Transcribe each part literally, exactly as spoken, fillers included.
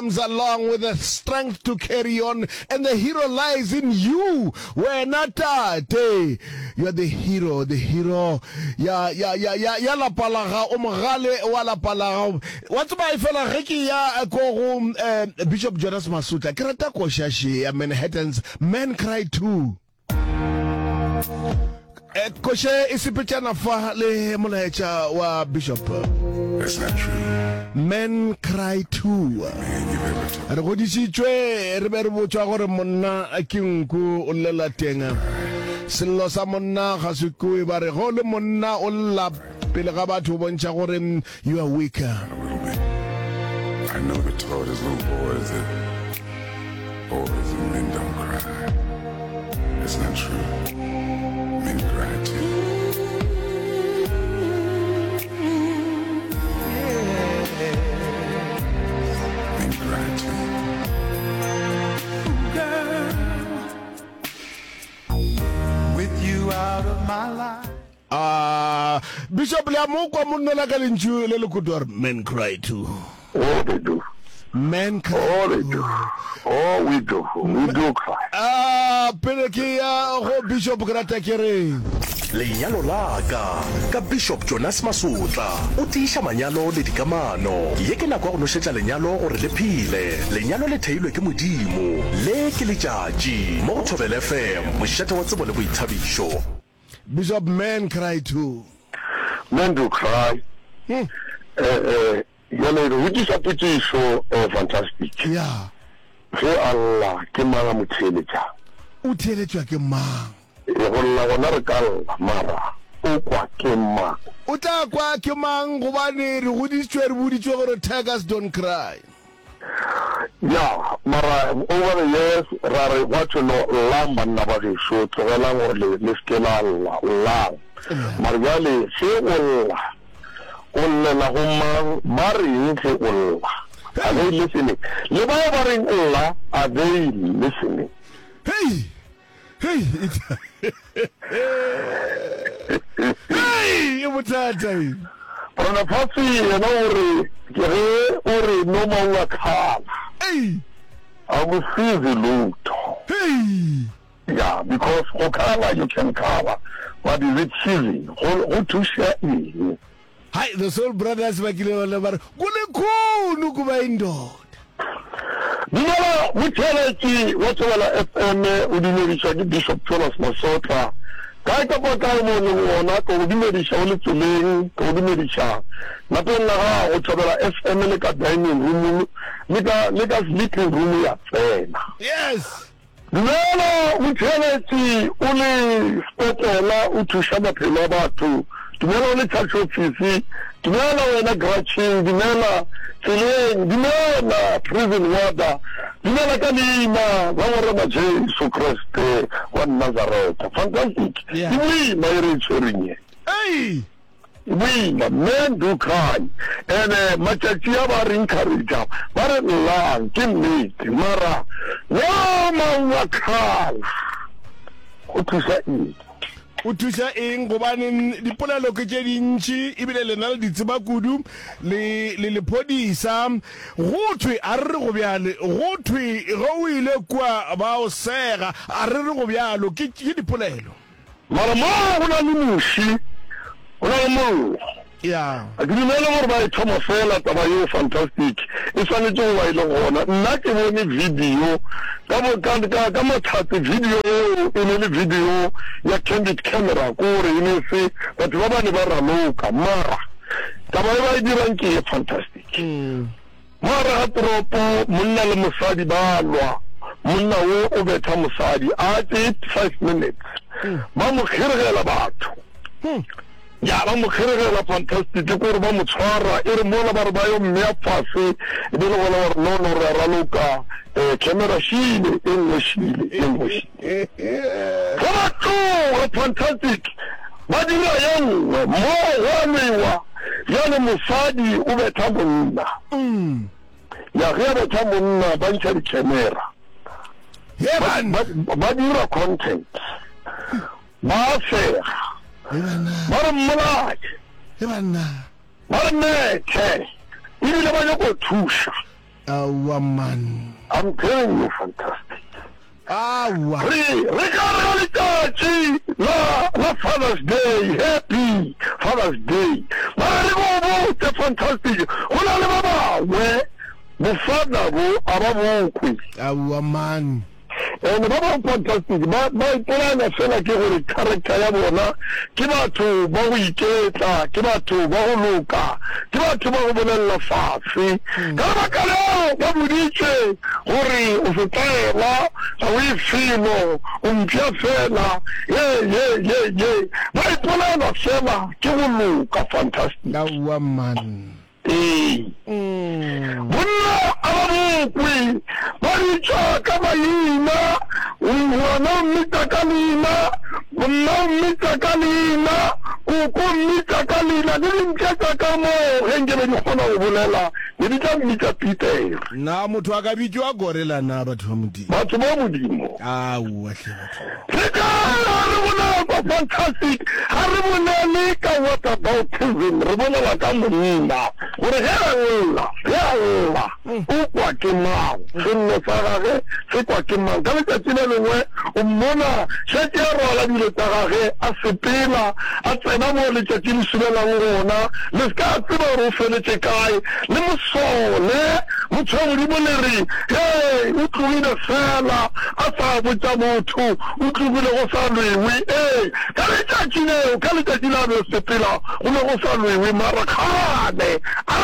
along with the strength to carry on, and the hero lies in you. Where not day, you are the hero, the hero. Ya ya ya ya ya la palaga umgale wala palaga. What's my fella Ricky ya ko Bishop Jonas Masuta. Krata ko shashi Manhattan's Men Cry Too. Koshe isipichana fa le molaecha wa Bishop. That's not true. Men cry too. Re go disitswe re be re botswa gore monna a kinku o lela tenga. Sello sa monna ga se kuwe ba re go le monna o lla pele ga batho bontsha gore you are weaker. A little bit. I know the told his little boys that boys and men don't cry. It's not true. Men cry too. Out of my life. Ah, uh, Bishop Liamoko Munala Galinju Lelukutor, men cry too. Oh, they do. Men cry. Oh, they do. Oh, we do. We do cry. Ah, Penekia, oh, Bishop Gratakere. Lenyalo la ka ka Bishop Jonas Masuta o tisha manyalo le dikamano ye ke nako go nosetsa lenyalo gore le phile lenyalo le theilwe ke modimo le ke le tjatji mo Thobela F M mo shata wa tsebo le boithabisho. Bishop, men cry too. Men do cry. Hmm. Uh, uh, you know, which is a pretty so uh, fantastic. Yeah. Fe Allah ke mara motheletsha. O theletswa ke mang? E go la gona re ka mara o kwa ke mang. O tla kwa ke mang go bane re go ditswe re boditswe gore tigers don't cry. Yeah, mara over the years rare what you know lamba na ba ge so tsela gore le le skela la la. Margale se o la. O le la go mang mari nke o la. Are they listening? Le ba ba ring o la, are they listening? Hey. Hey. Hey, you mutata. Bona pasi you know re ore no mo khala. Hey. I will see the lutho. Hey. Yeah, because okala you can cover. But is it cheesy? Who to share me? Hi, the soul brothers bakile lebar. Kule khulu kuba indoda. Nina mutheleki wothola F M udinyerisha ke Bishop Jonas Masuta. Ka ka botla mo le wona ko udinyerisha o le tseleng ko udinyerisha. Napeng la ga o thobela F M le ka dining room le ka le ka sleeping room ya tsena. Yes. Nina mutheleki o le spotela o thusha maphelo a batho. Dumela le church office, dumela wena graching, dumela tseleng, dumela prison warder, dumela ka leina ba gore ba Jesu Kriste wa Nazareth. Fantastic. Yeah. We my returning. Hey. We men do cry. And uh, machachi aba encourage ba re la ke nnete mara wa ma wakhala. O thusa eng? O thusa eng go bane dipolelo ke tse dintsi ebile le na le ditseba kudu le le le podisa go thwe a re go byale go thwe go ile kwa ba o sega a re re go byalo ke ke dipolelo Mara mo go na le mushi o na mo ya a ke dimela gore ba e thoma fela taba yo fantastic e tshwanetse go ba ile gona nna ke bone video ka mo ka ka mo thate video e ne le video ya candid camera ko re ne se batho ba bane ba raloka mara taba e ba e dirang ke fantastic mara tropo monna le mosadi ba lwa monna wo o betha mosadi a te five minutes ba mo khiregela batho ya ba mo khiregela fantastic ko re ba mo tshwara e re mola ba re ba yo mme fase e be le bona gore no no re raloka camera shile english english Kama fantastic ba dira yang mo wa mewa yana musadi o betha monna mm ya ge ba tha monna ba ntse di camera yeah man ba dira content ba se Mara mulaki. Ebana. Mara meke. Ibile ba yo go thusha. Awa man. I'm telling you, fantastic. Awa. Re re ka re letšatši la la Father's Day, happy Father's Day. Mara re bo botse fantastic. Go na le ba bangwe bofana bo a ba bokwe. Awa man. And ba ba fantastic ba ba ipolana fela ke gore character ya bona ke batho ba go iketla, ke batho ba go loka, ke batho ba go bolela fatshe ka baka leo ba boditse gore o fetela ga o ifelo o mpša fela ye ye ye ye ba ipolana fela ke go loka fantastic. Awa man. Eh bonna a ba bokwe ba ditša ka maina ngwana mmita ka leina bonna mmita ka leina koko mmita ka leina le dimpšetša ka moo ge nke be di kgona go bolela le di tla mmita Peter na motho a ka bitšwa gorela na batho ba modimo batho ba modimo. aowa hle batho re ka re bona ba fantastic ga re bonele ka what about prison re bolela ka monna gore ge a lla ge a lla o kwa ke mang sello sa gage se kwa ke mang ka letšatši le lengwe o mmona šetse a rwala dilo tsa gage a sepela a tsena mo letšatši le sulelang gona le se ka a tseba gore o feletše kae le mosole motho wa modimo le re e o tlogile fela a sa botša motho o tlogile go sa lwewe ee ka letšatši leo ka letšatši la be sepela go ne go sa lwewe mara kgane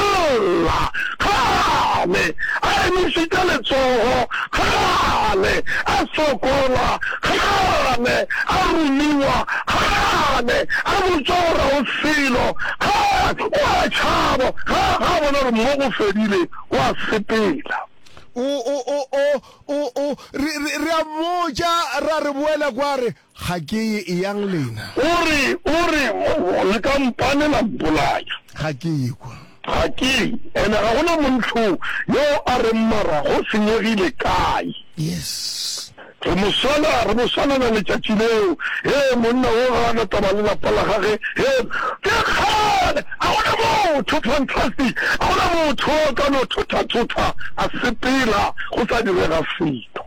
alla kgane a emišitša letsogo kgane a sokola kgane a rumiwa kgane a botsora go selo kgane o a tšhabo ga ga bona gore mo go fedile o a sepela. o o o o o o re re a moja ra re boela kwa re ga ke e yang lena ore ore le kampane la mpolaya ga ke e kwa ga ke ene ga gona montho yo a re mmara go senyegile kae. yes re mosala re mosala na letšatši leo e monna o gana taba le lapa la gage e ke kgale a gona motho fantastic a gona motho o ka no thotha-thotha a sepela go sa direga fito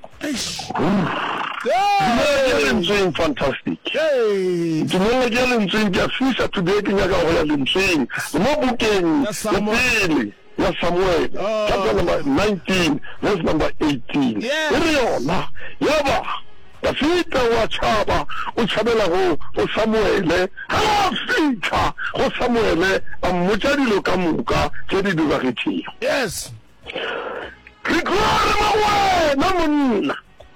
dumela ke lentsweng fantastic dumela ke lentsweng ke a fisa today ke nyaka go ya lentsweng mo bukeng ya pele ya Samuel chapter number nineteen verse number eighteen e re yona yaba Dafita wa tšhaba o tšhabela go Samuele ga a fitlha go Samuele a mmotša dilo ka moka tše di diragetšego. yes Re kware ma wena monna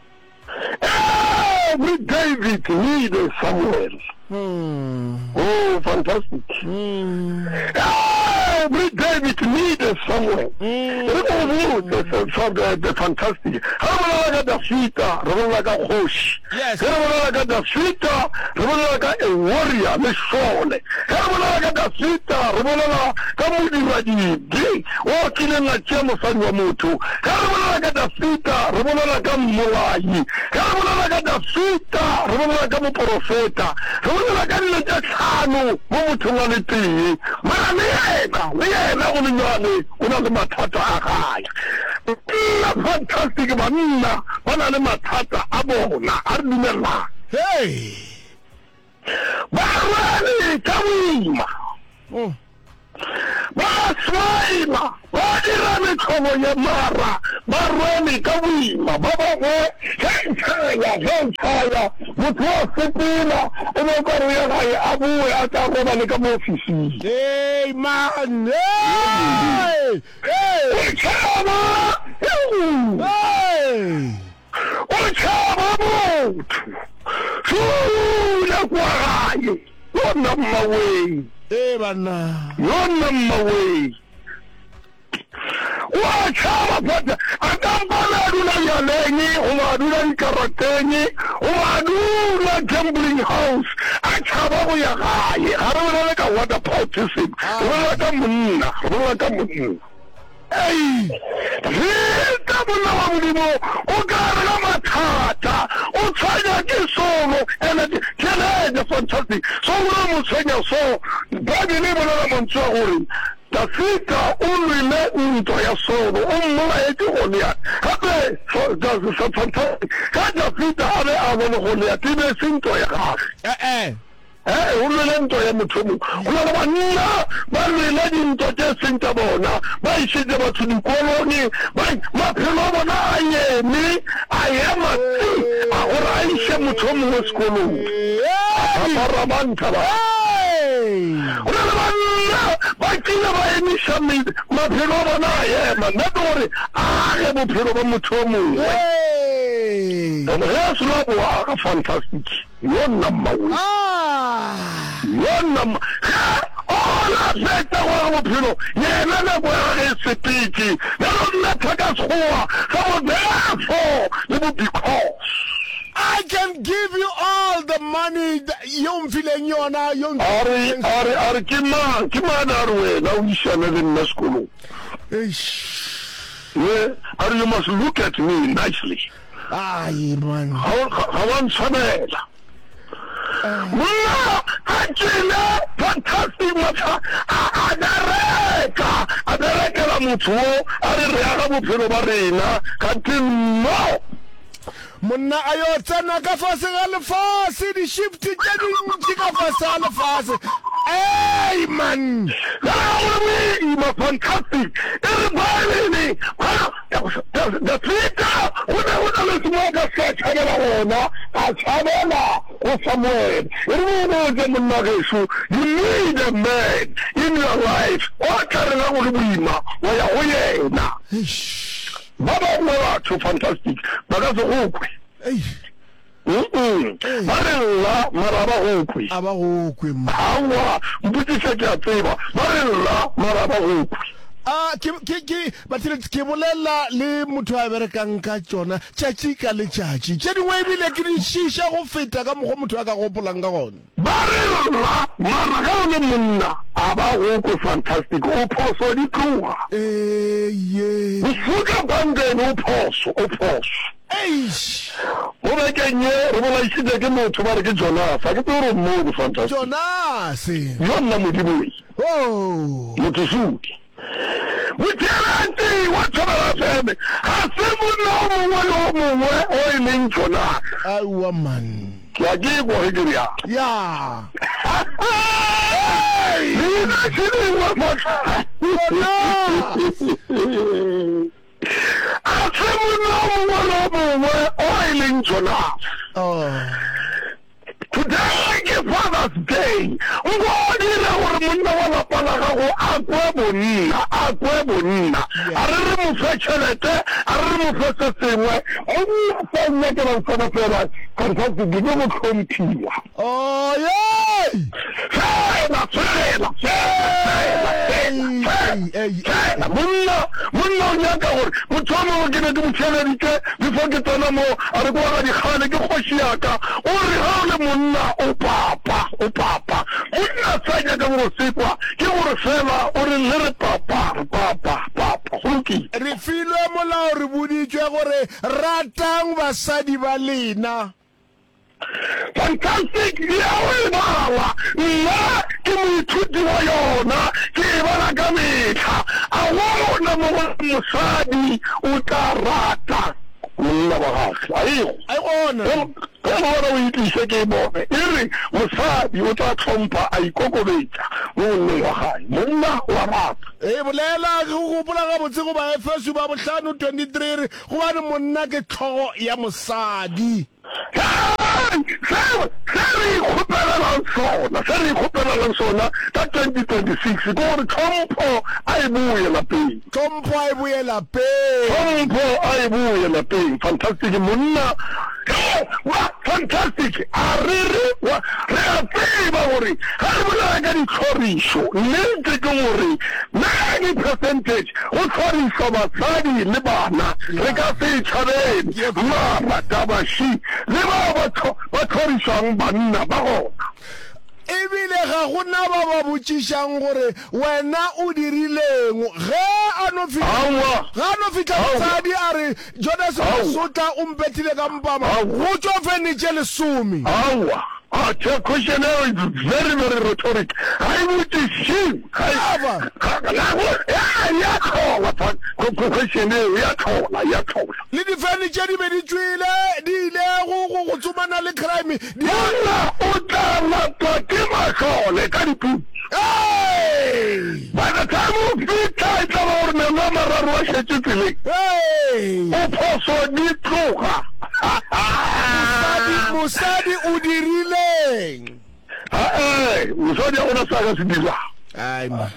every David needed Samuel. hmm Oh, fantastic. hmm Every David needed Samuel. Mm. The, the fantastic. How the Fita, Ronaka Hosh. Yes. How the Fita, Ronaka a warrior, the soul. How the Fita, Ronaka, Kamudi Raji, walking in the Chamo Sanwamutu. How the Fita, Ronaka Mulayi. How the Fita, Ronaka Profeta. Ronaka Jackano, Momutuality. Manana. Yena o lenyane o na le mathata a gae la fantastic banna ba na le mathata a bona a re dumelang hey ba rwale ka boima ba swaila ba dira metlhogo ya mara ba rwale ka boima ba bangwe gentšhaya gentšhaya motho wa sepela o be kare ya gae a boe a tla robale ka mo ofising. hey man hey hey o tšhaba hey o tšhaba motho sula kwa gae yona mmaweng hey banna yona mmaweng wa tšhaba fata a kampana a dula yalenye o ba dula dikarateng o ba dula gambling house a tšhaba go ya gae ga re bolele ka water baptism re bolela ka monna re bolela ka monna ei reta monna wa modimo o ka re ka mathata o tshwanya ke solo ande kelele fantastic so gona mo tshwenya so ba di le bolela montse wa gore Dafita o lwile ntwa ya Saulo o mmolaetse Goliath gape sa fantastic ka Dafita a be a bone Goliath e be se ntwa ya gagwe eh eh eh o lwile ntwa ya motho mo go na ba nna ba lwile dintwa tse seng tsa bona ba ishetse batho dikoloni ba maphelo a bona a nyeme a ema a gore a ishe motho mo sekolong ba rabanta ba o na ba nna ba tsile ba emisha maphelo a bona a ema nna gore a ge bophelo ba motho mongwe and yes love wa fantastic yo number ah yo number ola feta wa bophelo yena na go ya sepiti na rona thaka tsoa so therefore le bo because I can give you all the money you feeling yona you ari ari ari kima kima na rwe na uishana le na skolo yeah ari you must look at me nicely ay man how how sabela Muna achile fantastic mata adareka adareka la mutho ari re aga bophelo ba rena kanti no monna ayo tsena ka fase ga lefase di shift tse di ka fase ga lefase hey man we ma fantastic everybody the Peter una una le smoga se chabela ona a chabela o Samuel irino je monna gesu you need a man in your life o karela go buima wa ya go yena baba mwa too fantastic bakazo ukwe hey mm barella maraba ukwe aba ukwe hawa mbutisa ke tseba barella maraba ukwe ah ke ke ke batle ke bolela le motho a berekang ka tsona tšatši ka le tšatši tše dingwe ebile ke di shisha go feta ka mogo motho a ka gopolang ka gone barella mara ga le monna aba ukwe fantastic o phoso di tloga eh ye ufuka bande no phoso o phoso eish o ba kenye re bola isitse ke motho ba re ke Jonas a ke toro mo fantastic Jonas yona modimo oh motsuki Mutirante wa tsara feme hasimu no mo lo mo o ileng Jonas awa man ya ge go hidiria ya ni na shiri wa mata hasimu no mo lo mo o ileng Jonas oh today is Father's Day. Ngodi le gore monna wa la pala ga go akwe bonna akwe bonna a re re mo fetšhelete a re mo fetše sengwe o nna fa nna ke ba tsona fela contract di go tlhomphiwa oh yey fela fela fela monna monna o nyaka gore motho mo ke ne ke mo tšheleditse before ke tsena mo a re go ga di khale ke kgoši yaka o re ha o le monna o papa o papa monna tsanya ka go sekwa ke gore fela o re le re papa papa papa go ki re filwe molao re boditswe gore ratang basadi ba lena fantastic ya o bala nna ke moithuti wa yona ke bana ka metlha a wona mo mosadi o tla rata monna ba gago ayo ai ona ka bona o itlise ke bone ere mosadi o tla tlhompha a ikokobetsa mo nneng wa gae monna wa rata e bolela go gopola ga botse go ba Efeso ba bohlano twenty-three go ba monna ke tlhogo ya mosadi Sari khupela sona sari khupela sona ka twenty twenty-six go re tlhompho a e buye lapeng tlhompho a e buye lapeng tlhompho a e buye lapeng fantastic monna wa fantastic a re re wa re a tseba gore ga re bolela ka ditlhorisho nnete ke gore ninety percentage o tlhorisho basadi le bana re ka se tšhabeng mara tabashi le ba ba tlhorishang banna ba gona ebile ga gona ba ba botšišang gore wena o dirileng ge a no fitla ga no fitla mosadi a re Jonas Masotla o mpetile ka mpama go tswa fenitše lesome awa Ah, the question now is very, very rhetoric. I would assume. Aba. Yeah, yeah, call upon question. Yeah, call, yeah, call. Le di furniture di be di tswile di ile go go go tsumana le crime di Yalla, o tla matla ke masole ka dipu. hey By the time you beat tight over the number of Russia to hey o phoso di tloga. musadi musadi o dirileng Eh, musadi a ona saga se dira. ai ma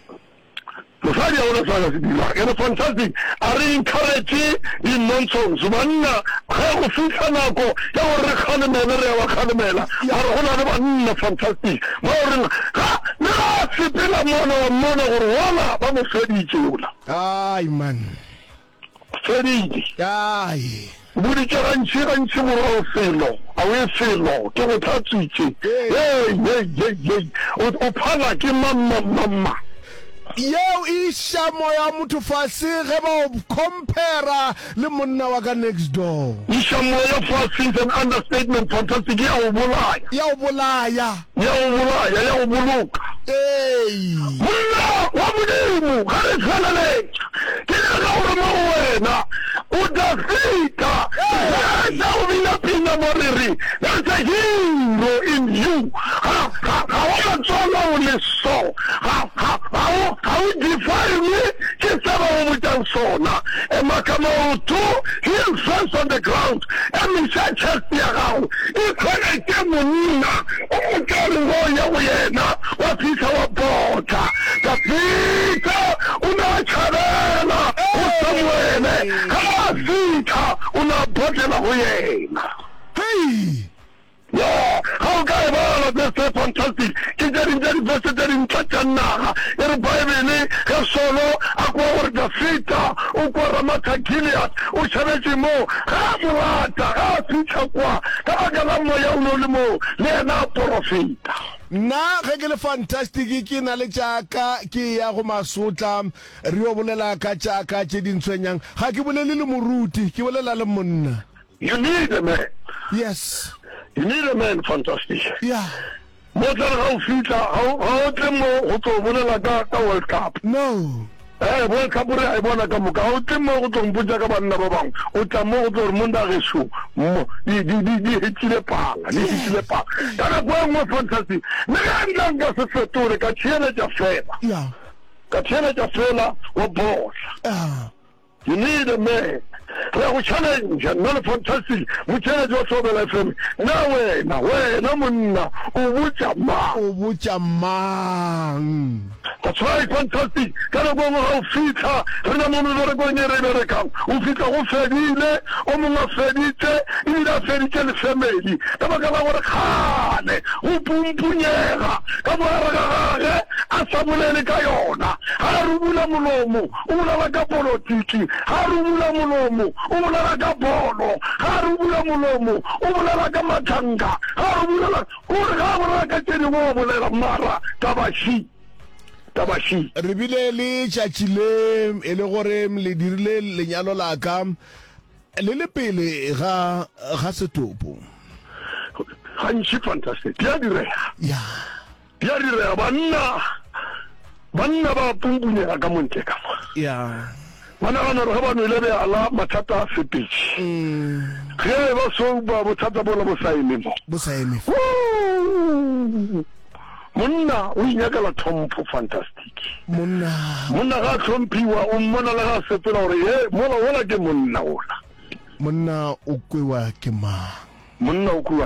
Musadi a ona saga se dira. It's fantastic. A re encourage di nonsense. Banna ga go fitla nako ya gore re khane mena re wa khane mela. Mara hona le banna fantastic. Mo re ha na se pela mona mona gore wala ba mo feditse ola. ai man Feditse. ai Budi ke gantši gantši morao felo a o felo ke go thatsitše hey hey hey hey o o phala ke mamma mamma yeo e iša moya motho fase ge ba o compara le monna wa ka next door iša moya fase is an understatement fantastic ya o bolaya ya o bolaya ya o bolaya ya o boloka ei monna wa modimo ga re tshwanele ke le ga gore mo wena o da fita sa o bina pina moriri there's a hero in you ha ha ha wa tsona o le so ha ha ha ha o define me ke sa ba o motang sona e makama o to heel first on the ground e mi sa chest ya gago e khona ke monna o motare go ya go yena wa fisa wa bota ka fita una chabela o samwene ha fita una botela go yena hey yeah, how can I be so fantastic? Ke dari dari bese dari mtachana. Ere Bible ka solo akwa orda fita, ukwa ramata Gilead, ushabeji mo, ha mulata, ha fita kwa, ka agala mo ya ulolimo, le na profita. na ge ke le fantastic ke na le jaaka ke ya go masotla re o bolela ka jaaka tse dintshwenyang ga ke bolele le moruti ke bolela le monna You need a man. yes You need a man fantastic. yeah Motor how fita, how how temo go to bolela ka ka World Cup. no Eh, World Cup re a bona ka moka o temo go to mputsa ka banna ba bang o tla mo go to munda ge su mo di di di di hitile pala di hitile pala kana kwa mo fantastic ne ga ndanga se fetore ka tshela ja fela yeah ka tshela ja fela o boss. ah You need a man. Re go challenge no fantastic mo challenge o so bela fm na we na we na monna o butsa ma o botša mang that's right fantastic kana go mo o fita re na mo mo re go nyere re ka o fita go fedile o mo nga fedite e da fedite le family ka ba ka ba gore khane o pumpunyega ka ba re ga ga a sabulele ka yona ha rubula molomo o bula ka politiki ha rubula molomo o bula ka bolo ha rubula molomo o bula ka mathanga ha rubula o ga bula ka tsedi mo bolela mara tabashi tabashi re bile le tšatši le e le gore le dirile lenyalo la ka le le pele ga ga setopo gantši fantastic ya direya ya ya direya banna banna ba pumpunyega ka montle ka fa ya bana gana re ga ba nwele beala mathata a fepetše ge ba souba bothata bola bo sa eme mo bo sa eme monna o inyakela tlhompho fantastic monna monna ga tlhomphiwa o mmona le ga sepela gore e mola ola ke monna ola monna o kwewa ke mang monna o kwewa